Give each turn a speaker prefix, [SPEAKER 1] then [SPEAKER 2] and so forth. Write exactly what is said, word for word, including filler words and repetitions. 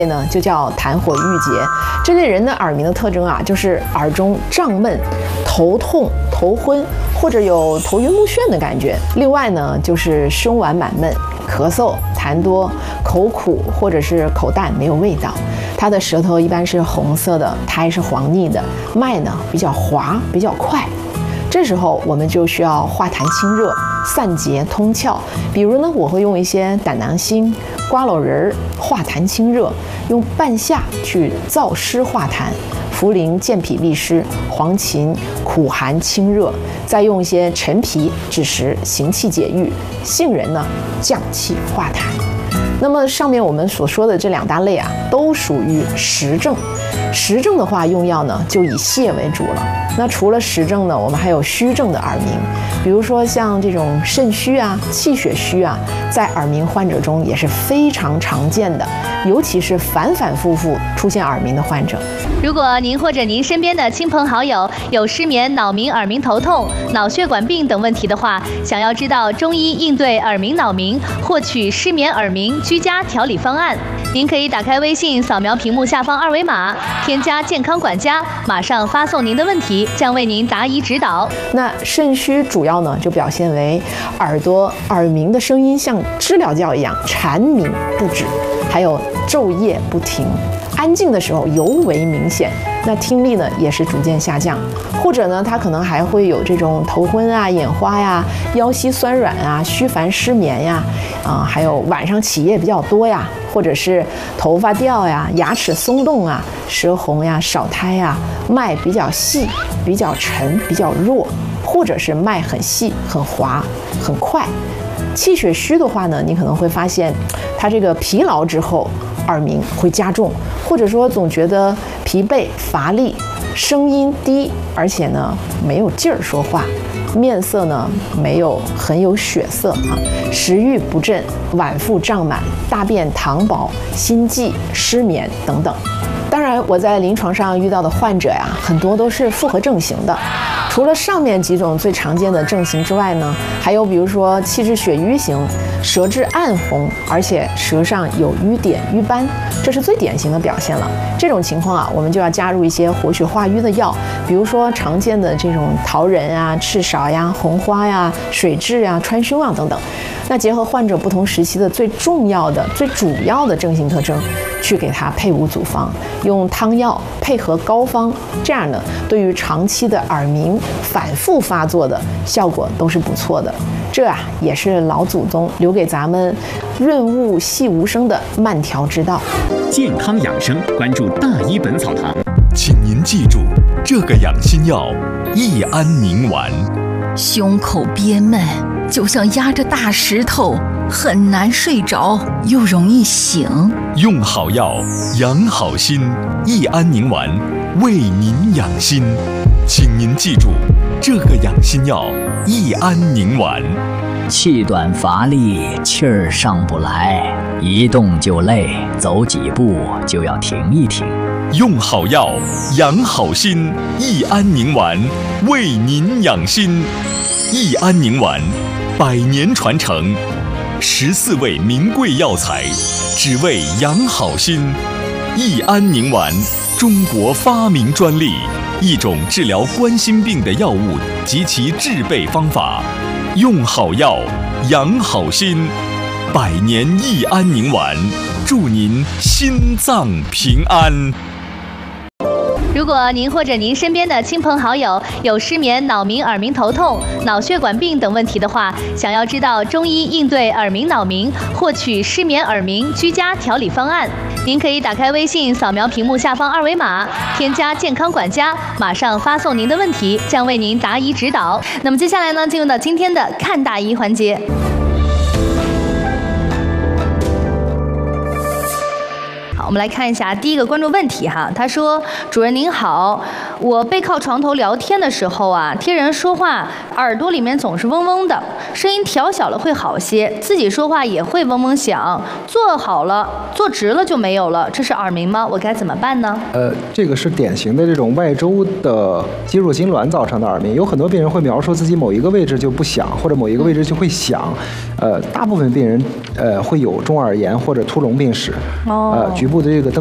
[SPEAKER 1] 呢就叫痰火郁结。这类人的耳鸣的特征啊，就是耳中胀闷、头痛、头昏，或者有头晕目眩的感觉。另外呢，就是声完满闷、咳嗽、痰多、口苦或者是口淡没有味道。他的舌头一般是红色的，苔是黄腻的，脉呢比较滑，比较快。这时候我们就需要化痰清热、散结通窍。比如呢，我会用一些胆囊星、瓜蒌仁儿化痰清热，用半夏去燥湿化痰，茯苓健脾利湿，黄芩苦寒清热，再用一些陈皮治实，行气解郁，杏仁呢降气化痰。那么上面我们所说的这两大类啊，都属于实症。实症的话，用药呢就以泻为主了。那除了实症呢，我们还有虚症的耳鸣，比如说像这种肾虚啊、气血虚啊，在耳鸣患者中也是非常常见的，尤其是反反复复出现耳鸣的患者。
[SPEAKER 2] 如果您或者您身边的亲朋好友有失眠、脑鸣、耳鸣、头痛、脑血管病等问题的话，想要知道中医应对耳鸣、脑鸣，获取失眠、耳鸣居家调理方案，您可以打开微信，扫描屏幕下方二维码，添加健康管家，马上发送您的问题，将为您答疑指导。
[SPEAKER 1] 那肾虚主要呢就表现为耳朵耳鸣的声音像知了叫一样缠鸣不止，还有昼夜不停，安静的时候尤为明显。那听力呢也是逐渐下降，或者呢他可能还会有这种头昏啊、眼花呀、腰膝酸软啊、虚烦失眠呀，啊、呃，还有晚上起夜比较多呀，或者是头发掉呀、牙齿松动啊、舌红呀、少苔呀、脉比较细、比较沉、比较弱，或者是脉很细、很滑、很快。气血虚的话呢，你可能会发现他这个疲劳之后耳鸣会加重，或者说总觉得疲惫乏力，声音低，而且呢没有劲儿说话，面色呢没有很有血色啊，食欲不振，脘腹胀满，大便溏薄，心悸、失眠等等。当然，我在临床上遇到的患者呀，很多都是复合症型的。除了上面几种最常见的症型之外呢，还有比如说气滞血瘀型，舌质暗红，而且舌上有瘀点、瘀斑，这是最典型的表现了。这种情况啊，我们就要加入一些活血化瘀的药，比如说常见的这种桃仁啊、赤芍呀、红花呀、水蛭呀、川芎啊等等。那结合患者不同时期的最重要的、最主要的症型特征，去给他配伍组方，用汤药配合膏方，这样呢，对于长期的耳鸣反复发作的效果都是不错的。这啊，也是老祖宗留给咱们润物细无声的慢调之道。
[SPEAKER 3] 健康养生，关注大医本草堂。
[SPEAKER 4] 请您记住，这个养心药益安宁丸。
[SPEAKER 5] 胸口憋闷，就像压着大石头，很难睡着，又容易醒。
[SPEAKER 4] 用好药，养好心，益安宁丸为您养心。请您记住，这个养心药益安宁丸。
[SPEAKER 6] 气短乏力，气儿上不来，一动就累，走几步就要停一停。
[SPEAKER 4] 用好药，养好心，益安宁丸为您养心。益安宁丸，百年传承，十四味名贵药材，只为养好心。益安宁丸，中国发明专利，一种治疗冠心病的药物及其制备方法。用好药，养好心，百年益安宁丸，祝您心脏平安。
[SPEAKER 2] 如果您或者您身边的亲朋好友有失眠、脑鸣、耳鸣、头痛、脑血管病等问题的话，想要知道中医应对耳鸣、脑鸣，获取失眠、耳鸣居家调理方案，您可以打开微信，扫描屏幕下方二维码，添加健康管家，马上发送您的问题，将为您答疑指导。那么接下来呢，进入到今天的看大医环节。我们来看一下第一个关注问题哈，他说：主任您好，我背靠床头聊天的时候啊，听人说话耳朵里面总是嗡嗡的，声音调小了会好些，自己说话也会嗡嗡响，坐好了坐直了就没有了，这是耳鸣吗？我该怎么办呢？
[SPEAKER 7] 呃，这个是典型的这种外周的肌肉痉挛造成的耳鸣，有很多病人会描述自己某一个位置就不响，或者某一个位置就会响，呃，大部分病人呃会有中耳炎或者突聋病史，呃，局部部的这个灯